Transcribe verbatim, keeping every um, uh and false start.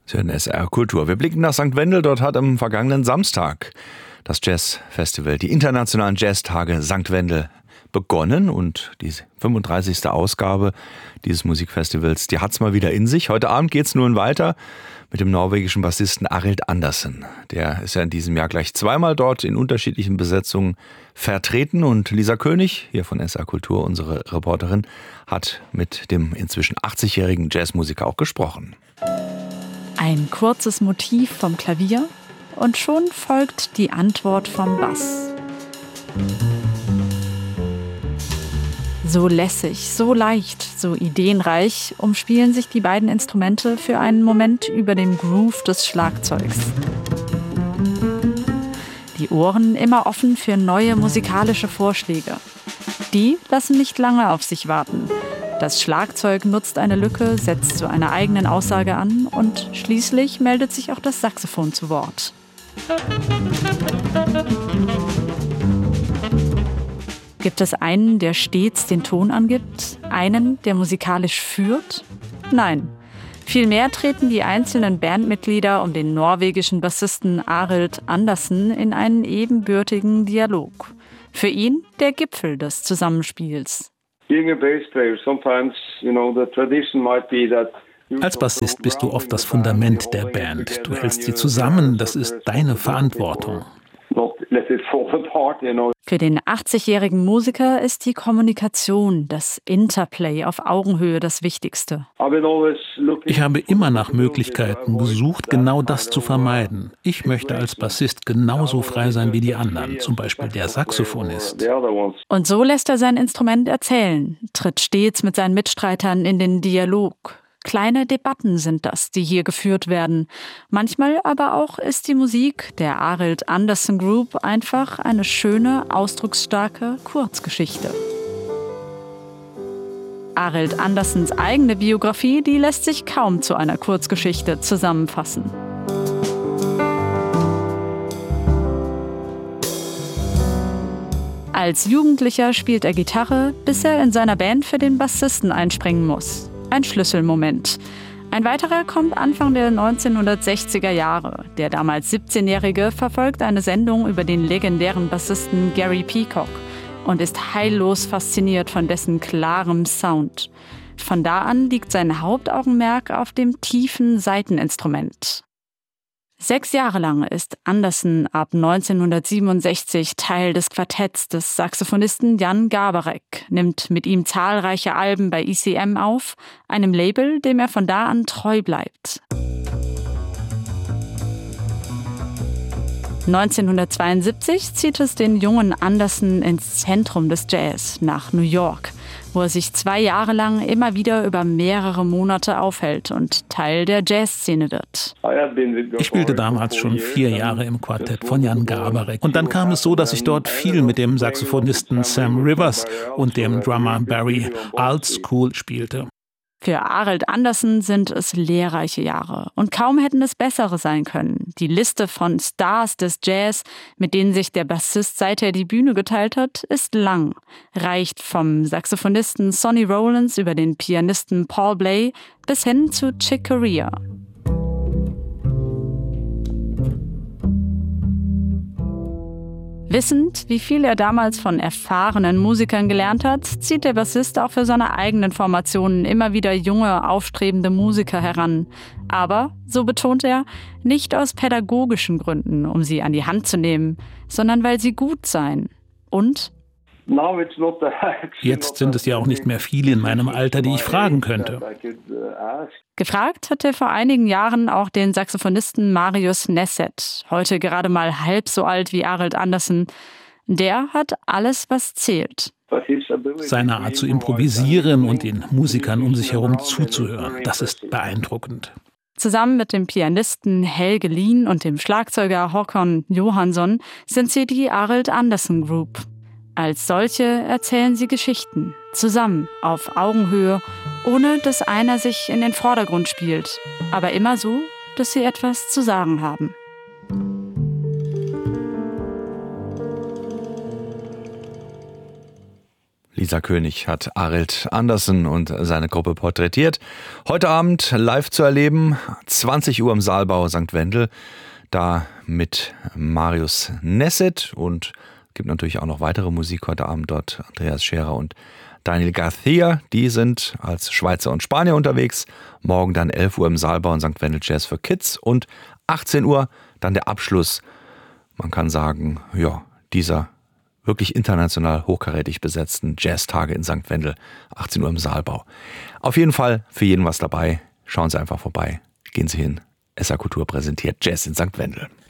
Sie hören S R Kultur. Wir blicken nach Sankt Wendel. Dort hat am vergangenen Samstag das Jazzfestival, die Internationalen Jazztage Sankt Wendel, begonnen. Und die fünfunddreißigste Ausgabe dieses Musikfestivals, die hat es mal wieder in sich. Heute Abend geht es nun weiter mit dem norwegischen Bassisten Arild Andersen. Der ist ja in diesem Jahr gleich zweimal dort in unterschiedlichen Besetzungen vertreten. Und Lisa König, hier von S R Kultur, unsere Reporterin, hat mit dem inzwischen achtzigjährigen Jazzmusiker auch gesprochen. Ein kurzes Motiv vom Klavier und schon folgt die Antwort vom Bass. So lässig, so leicht, so ideenreich umspielen sich die beiden Instrumente für einen Moment über dem Groove des Schlagzeugs. Die Ohren immer offen für neue musikalische Vorschläge. Die lassen nicht lange auf sich warten. Das Schlagzeug nutzt eine Lücke, setzt zu einer eigenen Aussage an und schließlich meldet sich auch das Saxophon zu Wort. Gibt es einen, der stets den Ton angibt? Einen, der musikalisch führt? Nein. Vielmehr treten die einzelnen Bandmitglieder um den norwegischen Bassisten Arild Andersen in einen ebenbürtigen Dialog. Für ihn der Gipfel des Zusammenspiels. Als Bassist bist du oft das Fundament der Band. Du hältst sie zusammen, das ist deine Verantwortung. Für den achtzigjährigen Musiker ist die Kommunikation, das Interplay auf Augenhöhe das Wichtigste. Ich habe immer nach Möglichkeiten gesucht, genau das zu vermeiden. Ich möchte als Bassist genauso frei sein wie die anderen, zum Beispiel der Saxophonist. Und so lässt er sein Instrument erzählen, tritt stets mit seinen Mitstreitern in den Dialog. Kleine Debatten sind das, die hier geführt werden. Manchmal aber auch ist die Musik der Arild Andersen Group einfach eine schöne, ausdrucksstarke Kurzgeschichte. Arild Andersens eigene Biografie, die lässt sich kaum zu einer Kurzgeschichte zusammenfassen. Als Jugendlicher spielt er Gitarre, bis er in seiner Band für den Bassisten einspringen muss. Ein Schlüsselmoment. Ein weiterer kommt Anfang der neunzehnhundertsechziger Jahre. Der damals siebzehnjährige verfolgt eine Sendung über den legendären Bassisten Gary Peacock und ist heillos fasziniert von dessen klarem Sound. Von da an liegt sein Hauptaugenmerk auf dem tiefen Saiteninstrument. Sechs Jahre lang ist Andersen ab neunzehnhundertsiebenundsechzig Teil des Quartetts des Saxophonisten Jan Garbarek, nimmt mit ihm zahlreiche Alben bei E C M auf, einem Label, dem er von da an treu bleibt. neunzehnhundertzweiundsiebzig zieht es den jungen Andersen ins Zentrum des Jazz, nach New York, wo er sich zwei Jahre lang immer wieder über mehrere Monate aufhält und Teil der Jazzszene wird. Ich spielte damals schon vier Jahre im Quartett von Jan Garbarek. Und dann kam es so, dass ich dort viel mit dem Saxophonisten Sam Rivers und dem Drummer Barry Altschool spielte. Für Arild Andersen sind es lehrreiche Jahre und kaum hätten es bessere sein können. Die Liste von Stars des Jazz, mit denen sich der Bassist seither die Bühne geteilt hat, ist lang. Reicht vom Saxophonisten Sonny Rollins über den Pianisten Paul Bley bis hin zu Chick Corea. Wissend, wie viel er damals von erfahrenen Musikern gelernt hat, zieht der Bassist auch für seine eigenen Formationen immer wieder junge, aufstrebende Musiker heran. Aber, so betont er, nicht aus pädagogischen Gründen, um sie an die Hand zu nehmen, sondern weil sie gut seien. Und jetzt sind es ja auch nicht mehr viele in meinem Alter, die ich fragen könnte. Gefragt hat er vor einigen Jahren auch den Saxophonisten Marius Neset, heute gerade mal halb so alt wie Arild Andersen. Der hat alles, was zählt. Seine Art zu improvisieren und den Musikern um sich herum zuzuhören, das ist beeindruckend. Zusammen mit dem Pianisten Helge Lien und dem Schlagzeuger Håkon Johansson sind sie die Arild Andersen Group. Als solche erzählen sie Geschichten, zusammen, auf Augenhöhe, ohne dass einer sich in den Vordergrund spielt, aber immer so, dass sie etwas zu sagen haben. Lisa König hat Arild Andersen und seine Gruppe porträtiert. Heute Abend live zu erleben, zwanzig Uhr im Saalbau Sankt Wendel. Da mit Marius Nesset und es gibt natürlich auch noch weitere Musik heute Abend dort. Andreas Scherer und Daniel Garcia, die sind als Schweizer und Spanier unterwegs. Morgen dann elf Uhr im Saalbau in Sankt Wendel Jazz für Kids und achtzehn Uhr dann der Abschluss. Man kann sagen, ja, dieser wirklich international hochkarätig besetzten Jazztage in Sankt Wendel, achtzehn Uhr im Saalbau. Auf jeden Fall für jeden was dabei. Schauen Sie einfach vorbei. Gehen Sie hin. S R Kultur präsentiert Jazz in Sankt Wendel.